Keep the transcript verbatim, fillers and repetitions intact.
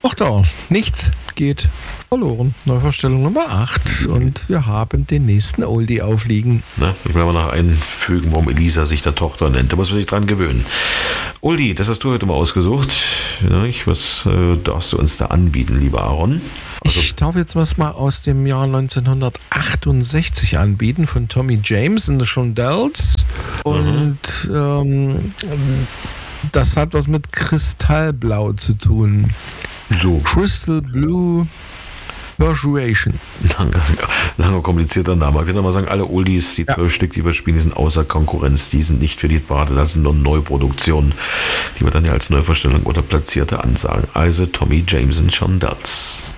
Ach da, nichts geht verloren. Neuvorstellung Nummer acht und wir haben den nächsten Oldie aufliegen. Na, ich will mal noch einfügen, warum Elisa sich der Tochter nennt. Da muss man sich dran gewöhnen. Oldie, das hast du heute mal ausgesucht. Was äh, darfst du uns da anbieten, lieber Aaron? Also, ich darf jetzt was mal aus dem Jahr neunzehnhundertachtundsechzig anbieten von Tommy James and the Shondells. Und mhm. ähm, das hat was mit Kristallblau zu tun. So. Crystal Blue Persuasion. Langer, langer komplizierter Name. Ich würde mal sagen, alle Oldies, die zwölf ja. Stück, die wir spielen, die sind außer Konkurrenz. Die sind nicht für die Party, das sind nur Neuproduktionen, die wir dann ja als Neuvorstellung oder platzierte ansagen. Also Tommy James and Shondells.